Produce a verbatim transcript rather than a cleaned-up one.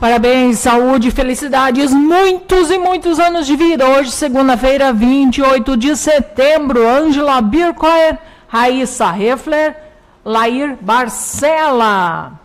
Parabéns, saúde, felicidades, muitos e muitos anos de vida. Hoje, segunda-feira, vinte e oito de setembro, Ângela Birkoer, Raíssa Heffler, Lair Barcela.